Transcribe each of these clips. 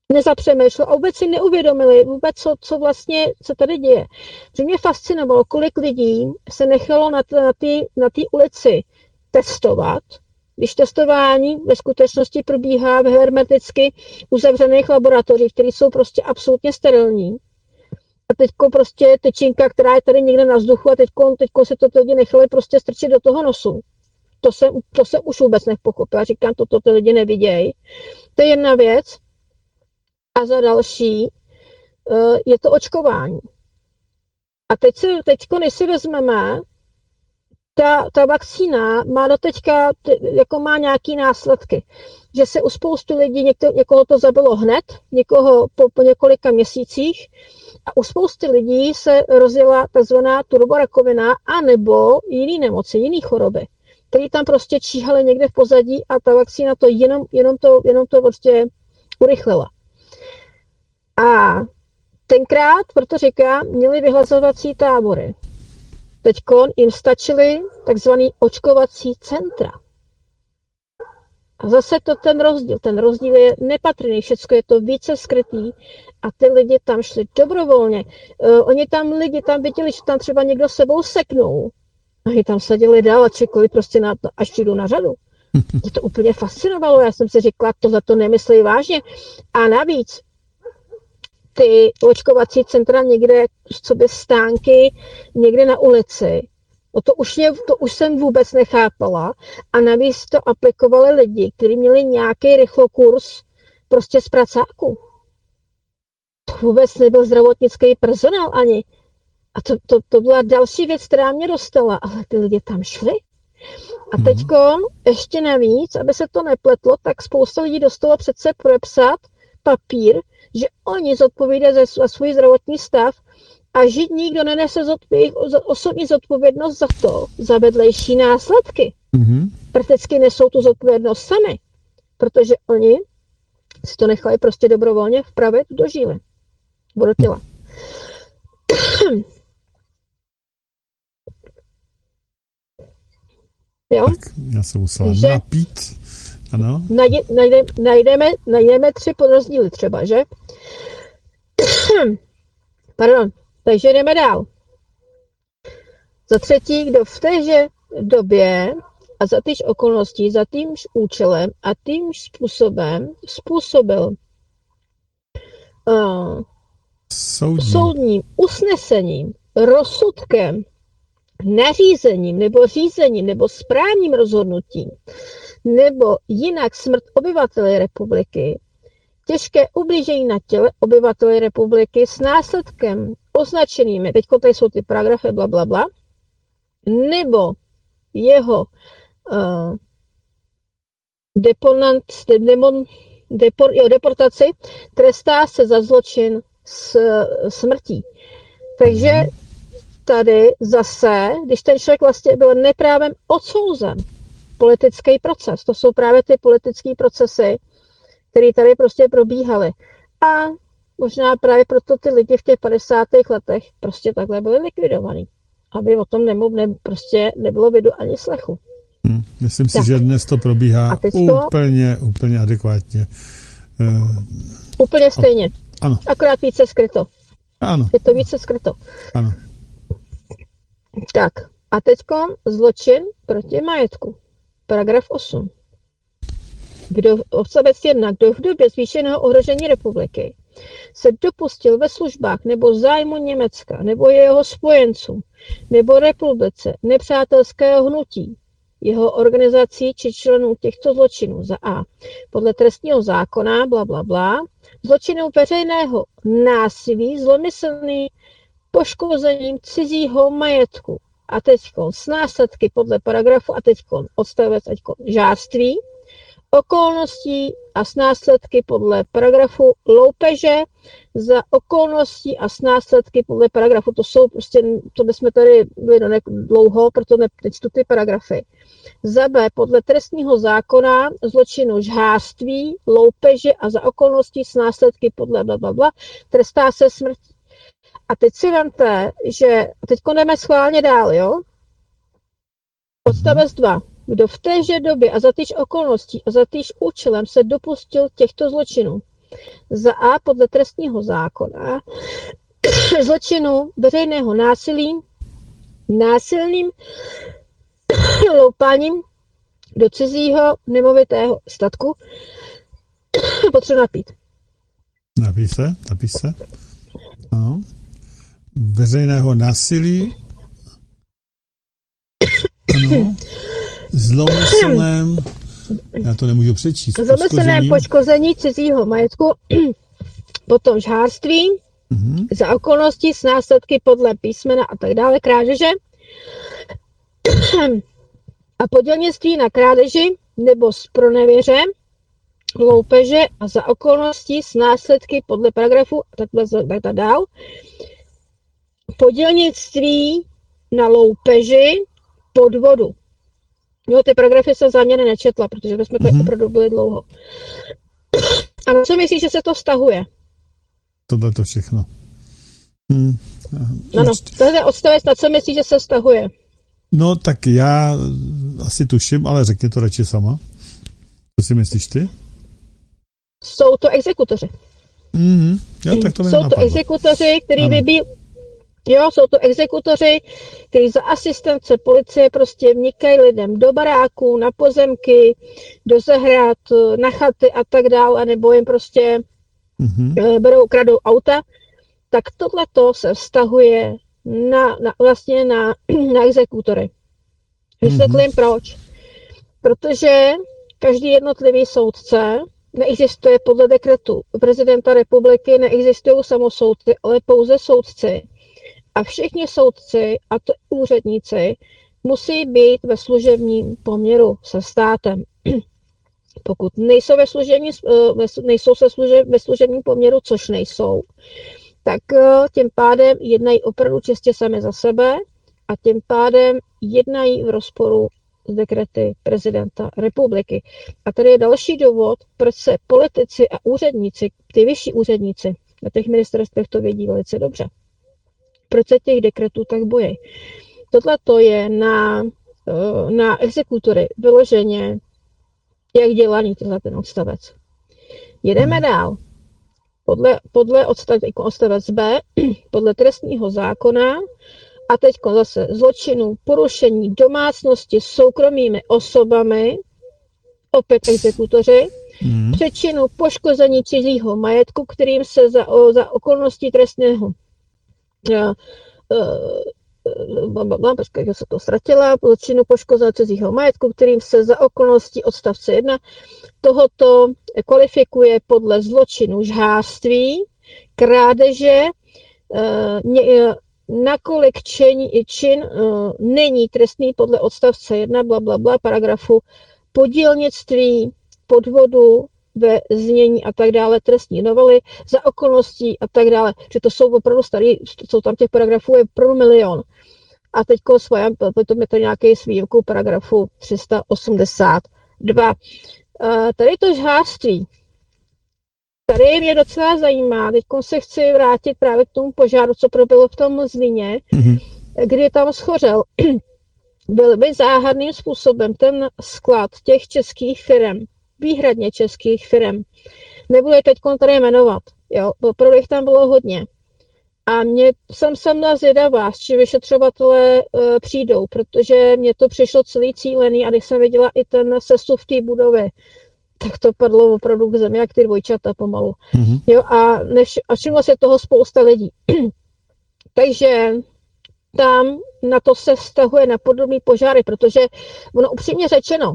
nezapřemýšleli a vůbec si neuvědomili vůbec, co vlastně se tady děje. Že mě fascinovalo, kolik lidí se nechalo na té ulici testovat, když testování ve skutečnosti probíhá v hermeticky uzavřených laboratořích, které jsou prostě absolutně sterilní. A teďko prostě tyčinka, která je tady někde na vzduchu a teďko se to lidi nechali prostě strčit do toho nosu. To jsem už vůbec nepochopila. Říkám, toto ty lidi nevidějí. To je jedna věc. A za další je to očkování. A než si vezmeme, ta vakcína má doteďka, jako má nějaký následky. Že se u spoustu lidí, někoho to zabilo hned, někoho po několika měsících a u spousty lidí se rozjela takzvaná turborakovina anebo jiný nemoci, jiný choroby, které tam prostě číhaly někde v pozadí a ta vakcína to jenom to prostě urychlila. A tenkrát, proto říkám, měli vyhlazovací tábory. Teďko jim stačily takzvaný očkovací centra. A zase ten rozdíl je nepatrný, všecko je to více skrytý a ty lidi tam šli dobrovolně. Lidi tam viděli, že tam třeba někdo sebou seknul. A oni tam seděli dál a čekali prostě až přijdu na řadu. Mě to úplně fascinovalo, já jsem si řekla, to za to nemyslí vážně. A navíc ty očkovací centra někde, co by stánky, někde na ulici. To už jsem vůbec nechápala. A navíc to aplikovali lidi, kteří měli nějaký rychlokurs prostě z pracáku. To vůbec nebyl zdravotnický personál ani. A to byla další věc, která mě dostala. Ale ty lidi tam šli. A teďko ještě navíc, aby se to nepletlo, tak spousta lidí dostalo přece podepsat papír, že oni zodpovídají za svůj zdravotní stav a že nikdo nenese osobní zodpovědnost za vedlejší následky. Prakticky nesou tu zodpovědnost sami, protože oni si to nechali prostě dobrovolně vpravit do žíly, do těla. Jo? Tak já se musela napít. Ano. Najdeme 3 podrozdíly třeba, že? Pardon, takže jdeme dál. Za třetí, kdo v téže době a za týž okolností, za týmž účelem a týmž způsobem způsobil soudním usnesením, rozsudkem, nařízením nebo řízením nebo správním rozhodnutím nebo jinak smrt obyvateli republiky, těžké ublížení na těle obyvateli republiky s následkem označenými, teď tady jsou ty paragrafy, blablabla, nebo jeho deportaci trestá se za zločin smrtí. Takže tady zase, když ten člověk vlastně byl neprávem odsouzen, politický proces, to jsou právě ty politické procesy, které tady prostě probíhaly. A možná právě proto ty lidi v těch 50. letech prostě takhle byli likvidovaní. Aby o tom prostě nebylo vidu ani slechu. Myslím si, že dnes to probíhá úplně adekvátně. Úplně stejně. Ano. Akorát více skryto. Ano. Je to více skryto. Ano. Tak. A teďko zločin proti majetku. Paragraf 8. Odstavec 1. Kdo v době zvýšeného ohrožení republiky se dopustil ve službách nebo zájmu Německa nebo jeho spojenců nebo republice nepřátelského hnutí, jeho organizací či členů těchto zločinů za A. Podle trestního zákona, blablabla, zločinů veřejného násilí, zlomyslný poškozením cizího majetku. A teďko s následky podle paragrafu, a teďko odstavec, žárství, okolností a s následky podle paragrafu loupeže, za okolností a s následky podle paragrafu, to jsou prostě, to bychom tady byli dlouho, proto nečtu ty paragrafy. Za B podle trestního zákona zločinu žhářství, loupeže a za okolností s následky podle blablabla, trestá se smrtí. A teď si vemte, že teď jdeme schválně dál, jo? Odstavec 2. Kdo v téže době a za týž okolností a za týž účelem se dopustil těchto zločinů. za A podle trestního zákona zločinu veřejného násilí, násilným loupáním do cizího nemovitého statku. Potřebuji napít. Napij se. No. Veřejného násilí. Ano. Zlomyslném. Já to nemůžu přečíst. Zlomyslné poškození cizího majetku, potom žhářství, za okolností s následky podle písmena a tak dále, krádeže a podělnictví na krádeži nebo zpronevěře, loupeže a za okolností s následky podle paragrafu tak dál. Podělnictví na loupeži, podvodu. Jo, ty paragrafy jsem záměrně nečetla, protože bychom tady opravdu byli dlouho. A na co myslíš, že se to vztahuje? Tohle to všechno. Ano, tohle odstavec, na co myslíš, že se vztahuje? No, tak já asi tuším, ale řekni to radši sama. Co si myslíš ty? Jsou to exekutoři. Jo, tak to jsou to exekutoři, jsou to exekutoři, kteří za asistence policie prostě vnikají lidem do baráků, na pozemky, do zahrad, na chaty a tak dále, nebo jim prostě kradou auta. Tak tohleto se vztahuje na exekutory. Vysvětlím proč. Protože každý jednotlivý soudce neexistuje podle dekretu prezidenta republiky, neexistují samosoudci, ale pouze soudci. A všichni soudci, a to úředníci, musí být ve služebním poměru se státem. Pokud nejsou ve služebním poměru, což nejsou, tak tím pádem jednají opravdu čistě sami za sebe a tím pádem jednají v rozporu s dekrety prezidenta republiky. A tady je další důvod, proč se politici a úředníci, ty vyšší úředníci na těch ministerstvech to vědí velice dobře. Proč se těch dekretů tak bojí? Tohle to je na exekutory vyloženě jak dělaný ten odstavec. Jedeme dál. Podle odstavec B, podle trestního zákona a teď zase zločinu porušení domácnosti soukromými osobami, opět exekutoři, přečinu poškození cizího majetku, kterým se za okolností trestného počkej, že se to ztratila, zločinu poškození cizího majetku, kterým se za okolností odstavce 1 tohoto kvalifikuje podle zločinu žhářství, krádeže, nakolik čin není trestný podle odstavce 1, paragrafu podílnictví, podvodu ve znění a tak dále trestní novely, za okolností a tak dále, že to jsou opravdu starý, jsou tam těch paragrafů je pro milion. A teďko potom je to nějaký s výjimkou paragrafu 382. Tady to žhářství. Tady mě docela zajímá, teďko se chci vrátit právě k tomu požáru, co proběhlo v tom Zlíně, kdy tam schořel velmi záhadným způsobem ten sklad těch českých firem, výhradně českých firem. Nebudu je teď tady jmenovat, jo, opravdu jich tam bylo hodně. A jsem byla zvědavá, s čím vyšetřovatelé přijdou, protože mě to přišlo celý cílený a když jsem viděla i ten sesuv té budovy, tak to padlo opravdu k zemi, jak ty dvojčata pomalu. Jo, a všimlo se toho spousta lidí. Takže tam na to se vztahuje na podobný požáry, protože ono upřímně řečeno,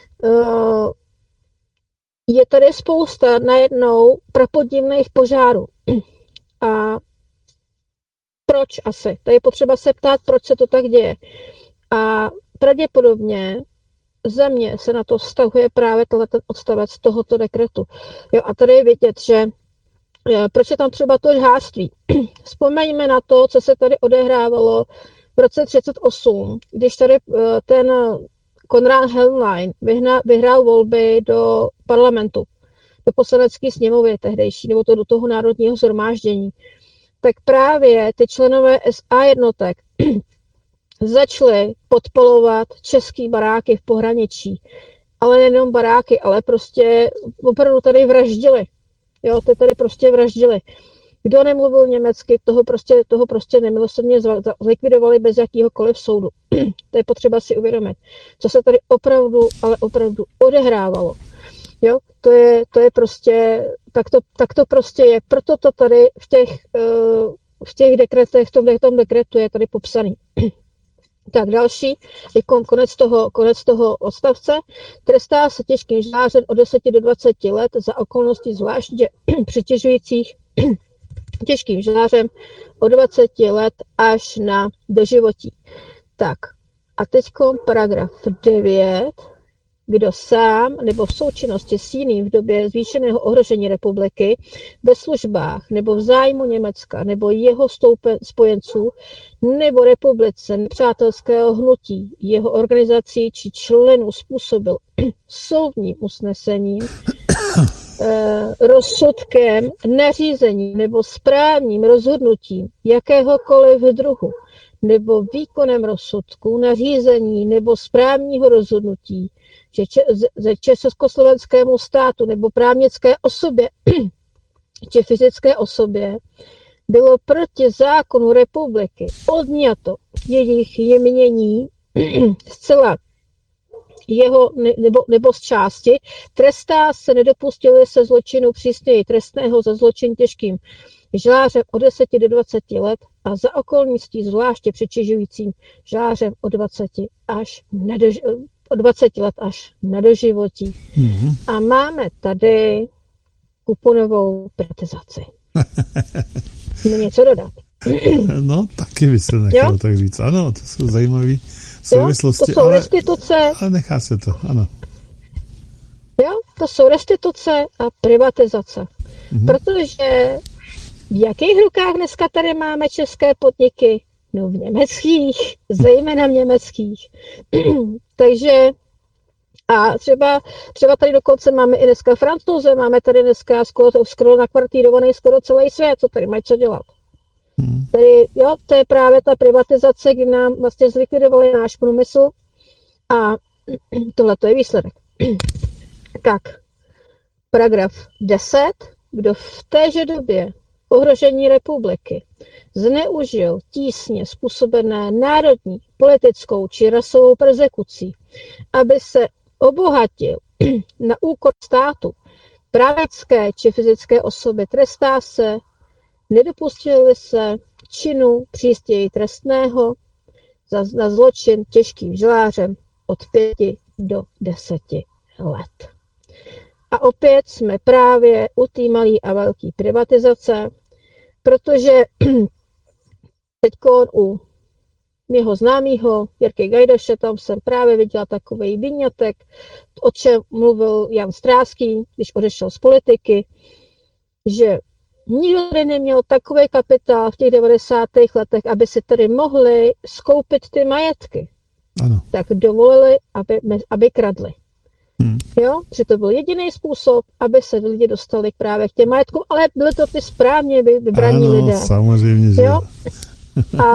je tady spousta najednou prapodivných požárů. A proč asi? To je potřeba se ptát, proč se to tak děje. A pravděpodobně za mě se na to vztahuje právě ten odstavec tohoto dekretu. Jo, a tady je vidět, že proč je tam třeba to žhářství. Vzpomeňme na to, co se tady odehrávalo v roce 1938, když tady ten Konrad Helmlein vyhrál volby do parlamentu, do poslanecké sněmovny tehdejší, nebo to do toho národního shromáždění. Tak právě ty členové SA jednotek začaly podpalovat český baráky v pohraničí. Ale nejenom baráky, ale prostě opravdu tady vraždili. Jo, ty tady prostě vraždili. Kdo nemluvil německy, toho prostě nemilosrdně zlikvidovali bez jakýhokoliv soudu. To je potřeba si uvědomit. Co se tady opravdu, ale opravdu odehrávalo. Jo, to je prostě, tak to prostě je. Proto to tady v těch dekretech, v tom dekretu je tady popsaný. Tak další, konec toho odstavce. Trestá se těžkým žlářem od 10 do 20 let za okolností zvláště přitěžujících těžkým žlářem od 20 let až na doživotí. Tak a teď paragraf 9. Kdo sám nebo v součinnosti s jiným v době zvýšeného ohrožení republiky ve službách nebo v zájmu Německa nebo jeho spojenců nebo republice nepřátelského hnutí, jeho organizací či členů způsobil soudním usnesením, rozsudkem, nařízením nebo správním rozhodnutím jakéhokoliv druhu nebo výkonem rozsudku, nařízení nebo správního rozhodnutí, že ze československému státu nebo právnické osobě či fyzické osobě bylo proti zákonu republiky odňato jejich jmění zcela nebo z části, trestá se, nedopustili se zločinu přísněji trestného za zločin těžkým žlářem od 10 do 20 let a za okolností zvláště přičižujícím žlářem od 20 let až na doživotí. Mm-hmm. A máme tady kuponovou privatizaci. Něco dodat? No, taky by se nechalo tak říct. Ano, to jsou zajímavé souvislosti. To jsou restituce. Ale nechá se to, ano. Jo, to jsou restituce a privatizace. Mm-hmm. Protože v jakých rukách dneska tady máme české podniky? No v německých, zejména v německých. Takže a třeba tady dokonce máme i dneska Francouze, máme tady dneska skoro nakvartírovaný skoro celý svět, co tady mají co dělat. Tady, jo, to je právě ta privatizace, kdy nám vlastně zlikvidovali náš průmysl a tohle to je výsledek. Tak, paragraf 10, kdo v téže době ohrožení republiky zneužil tísně způsobené národní, politickou či rasovou persekucí, aby se obohatil na úkor státu, právnické či fyzické osoby, trestá se, nedopustili se činu přístěji trestného za zločin těžkým žlářem od 5 do 10 let. A opět jsme právě u té malé a velké privatizace, protože teď u mého známého Jirky Gajdaše, tam jsem právě viděla takový vyňatek, o čem mluvil Jan Stráský, když odešel z politiky, že nikdo tady neměl takový kapitál v těch 90. letech, aby si tady mohli skoupit ty majetky. Ano. Tak dovolili, aby kradli. Jo, že to byl jediný způsob, aby se lidi dostali právě k těm majetkům, ale byly to ty správně vybraní lidé. Ano, samozřejmě, že jo. A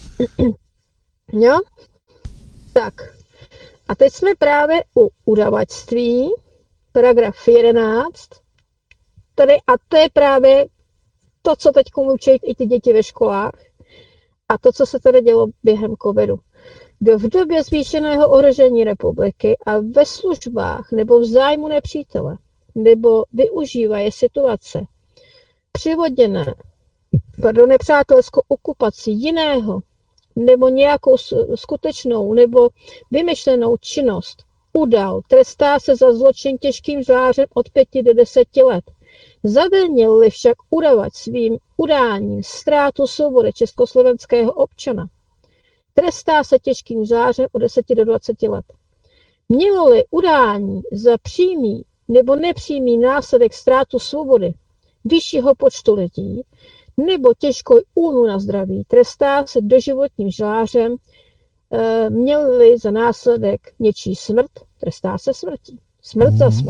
jo, tak. A teď jsme právě u udavačství, paragraf 11, tady, a to je právě to, co teď učí i ty děti ve školách a to, co se tady dělo během covidu. Kdo v době zvýšeného ohrožení republiky a ve službách nebo v zájmu nepřítele nebo využívají situace přivoděné nepřátelskou okupaci jiného nebo nějakou skutečnou nebo vymyšlenou činnost udal, trestá se za zločin těžkým žlářem od 5 do 10 let. Zavinil-li však udavač svým udáním ztrátu svobody československého občana, trestá se těžkým žlářem od 10 do 20 let. Mělo-li udání za přímý nebo nepřímý následek ztrátu svobody vyššího počtu lidí nebo těžkou újmu na zdraví, trestá se doživotním žlářem, měl-li za následek něčí smrt, trestá se smrtí. Smrt za smrt.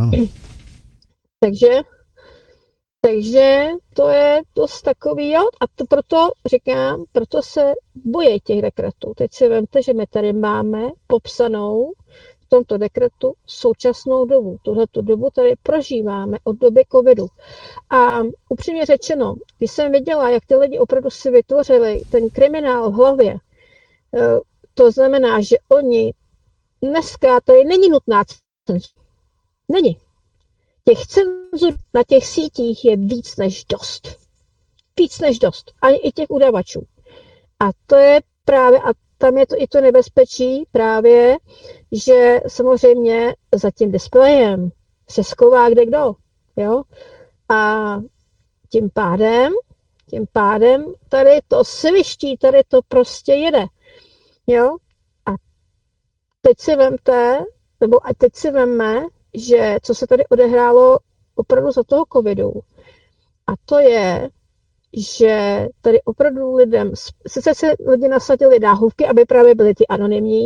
Takže to je dost takový, jo, a to proto říkám, proto se bojí těch dekretů. Teď si vemte, že my tady máme popsanou v tomto dekretu současnou dobu. Tuhletu dobu tady prožíváme od doby covidu. A upřímně řečeno, když jsem viděla, jak ty lidi opravdu si vytvořili ten kriminál v hlavě, to znamená, že oni dneska, tady není nutná cenzura. Není. Těch cenzur na těch sítích je víc než dost. Víc než dost. Ani i těch udavačů. A to je právě, a tam je to i to nebezpečí právě, že samozřejmě za tím displejem se schová kdekdo. Jo? A tím pádem tady to sviští, tady to prostě jede. Jo? A teď si vemte, nebo a teď si vemme, že co se tady odehrálo opravdu za toho covidu. A to je, že tady opravdu lidem, sice se lidi nasadili náhubky, aby právě byly ty anonymní,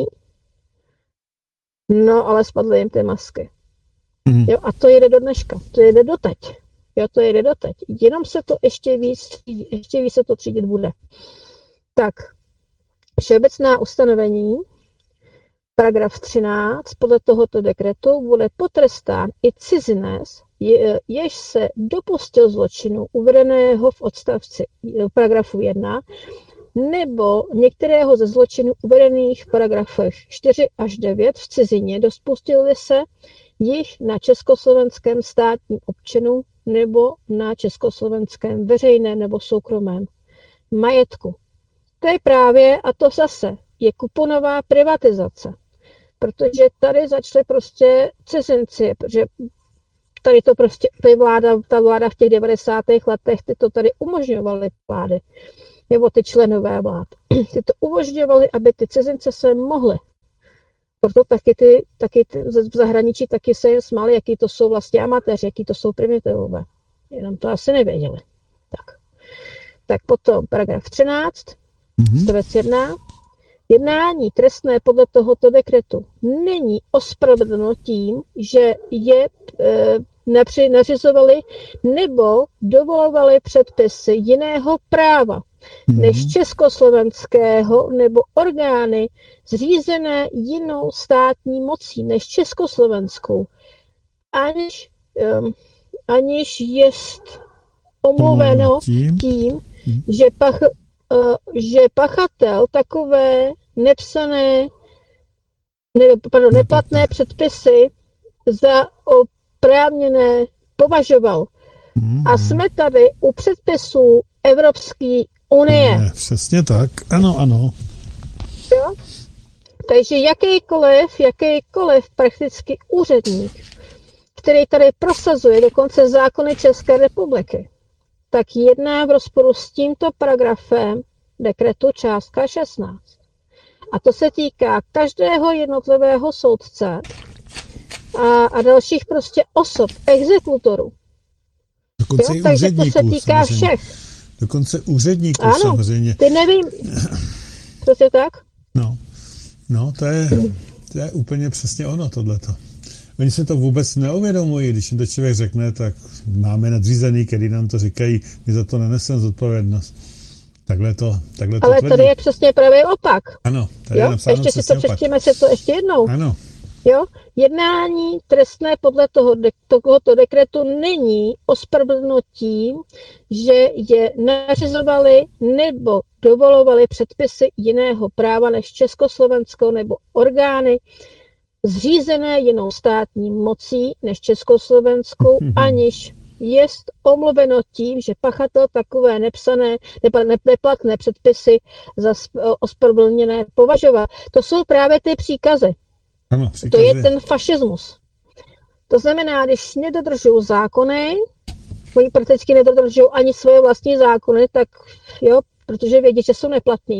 no ale spadly jim ty masky. Jo, a to jede do dneška, to jede doteď. Jo, to jede doteď. Jenom se to ještě víc se to třídit bude. Tak, všeobecná ustanovení, paragraf 13, podle tohoto dekretu bude potrestán i cizinec, jež se dopustil zločinu uvedeného v odstavci paragrafu 1 nebo některého ze zločinů uvedených v paragrafech 4 až 9 v cizině, dopustili se jich na československém státním občanu nebo na československém veřejném nebo soukromém majetku. To je právě, a to zase je kuponová privatizace, protože tady začaly prostě cizinci, protože tady to prostě ta vláda v těch 90. letech, ty to tady umožňovaly vlády, nebo ty členové vlád. Ty to umožňovaly, aby ty cizince se mohly. Proto taky v zahraničí taky se jim smáli, jaký to jsou vlastně amatéři, jaký to jsou primitivové. Jenom to asi nevěděli. Tak potom paragraf 13, odstavec 1. Jednání trestné podle tohoto dekretu není ospravedlněno tím, že je nařizovali nebo dovolovali předpisy jiného práva než československého nebo orgány zřízené jinou státní mocí než československou, aniž jest omluveno tím, že pachatel takové neplatné předpisy za oprávněné považoval. A jsme tady u předpisů Evropské unie. Přesně tak, ano. Jo? Takže jakýkoliv prakticky úředník, který tady prosazuje dokonce zákony České republiky, tak jedná v rozporu s tímto paragrafem dekretu částka 16. A to se týká každého jednotlivého soudce a dalších prostě osob, exekutorů. Dokonce i takže to se týká samozřejmě. všech. Dokonce úředníků ano, samozřejmě. Ty nevím, prostě tak? No, to je úplně přesně ono, tohleto. Oni se to vůbec neuvědomují, když jim to člověk řekne, tak máme nadřízený, který nám to říkají, my za to neneseme zodpovědnost. Takhle to ale tvrdí. tady je přesně pravý opak. Ano, tady je napsáno ještě si to přečtěme si to ještě jednou. Ano. Jo? Jednání trestné podle tohoto dekretu není ospravedlněno tím, že je nařizovali nebo dovolovali předpisy jiného práva než československou nebo orgány zřízené jinou státní mocí než československou, aniž jest omluveno tím, že pachatel takové neplatné předpisy za ospravedlněné považoval. To jsou právě ty příkazy. Ano, to je ten fašismus. To znamená, když nedodržují zákony, oni prakticky nedodržují ani svoje vlastní zákony, tak jo, protože vědí, že jsou neplatní,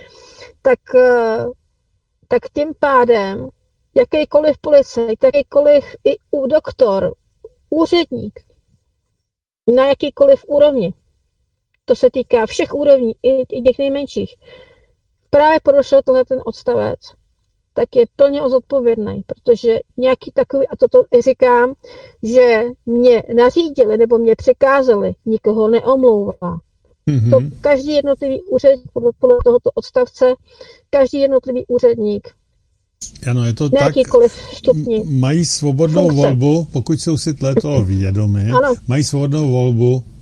tak tím pádem jakýkoliv policajt, jakýkoliv i doktor, úředník, na jakýkoliv úrovni, to se týká všech úrovní, i těch nejmenších, právě porušil tohle ten odstavec, tak je plně zodpovědný, protože nějaký takový, a toto i říkám, že mě nařídili nebo mě překázali, nikoho neomlouvá. To každý jednotlivý úředník podle tohoto odstavce, každý jednotlivý úředník Ano, je to na tak. jakýkoliv stupni. Mají svobodnou funkce. volbu, pokud jsou si toho vědomi, Ano. mají svobodnou volbu